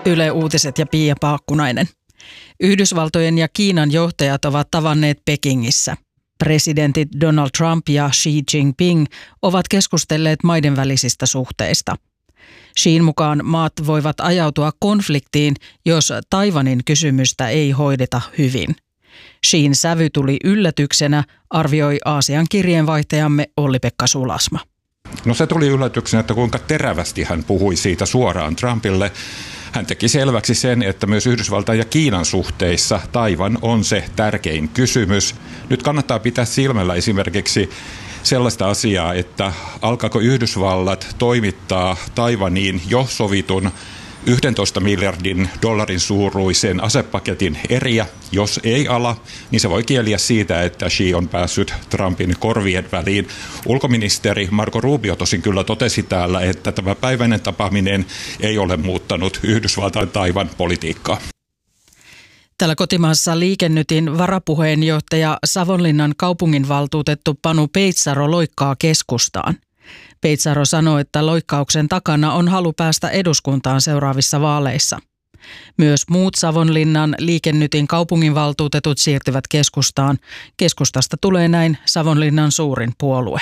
Yle Uutiset ja Pia Paakkunainen. Yhdysvaltojen ja Kiinan johtajat ovat tavanneet Pekingissä. Presidentit Donald Trump ja Xi Jinping ovat keskustelleet maiden välisistä suhteista. Xin mukaan maat voivat ajautua konfliktiin, jos Taiwanin kysymystä ei hoideta hyvin. Xin sävy tuli yllätyksenä, arvioi Aasian kirjeenvaihtajamme Olli-Pekka Sulasma. No se tuli yllätyksenä, että kuinka terävästi hän puhui siitä suoraan Trumpille. Hän teki selväksi sen, että myös Yhdysvaltain ja Kiinan suhteissa Taiwan on se tärkein kysymys. Nyt kannattaa pitää silmällä esimerkiksi sellaista asiaa, että alkaako Yhdysvallat toimittaa Taiwaniin jo sovitun 11 miljardin dollarin suuruisen asepaketin eriä. Jos ei ala, niin se voi kieliä siitä, että Xi on päässyt Trumpin korvien väliin. Ulkoministeri Marco Rubio tosin kyllä totesi täällä, että tämä päiväinen tapaaminen ei ole muuttanut Yhdysvaltain Taiwan politiikkaa. Täällä kotimaassa Liike Nytin varapuheenjohtaja Savonlinnan kaupunginvaltuutettu Panu Peitsaro loikkaa keskustaan. Peitsaro sanoi, että loikkauksen takana on halu päästä eduskuntaan seuraavissa vaaleissa. Myös muut Savonlinnan Liike Nytin kaupunginvaltuutetut siirtyvät keskustaan. Keskustasta tulee näin Savonlinnan suurin puolue.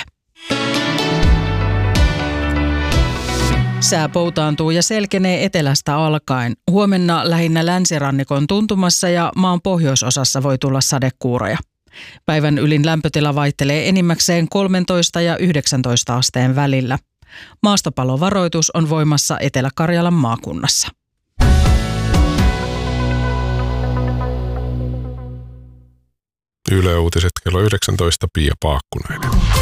Sää poutaantuu ja selkenee etelästä alkaen. Huomenna lähinnä länsirannikon tuntumassa ja maan pohjoisosassa voi tulla sadekuuroja. Päivän ylin lämpötila vaihtelee enimmäkseen 13 ja 19 asteen välillä. Maastopalovaroitus on voimassa Etelä-Karjalan maakunnassa. Yle Uutiset kello 19, Pia Paakkunainen.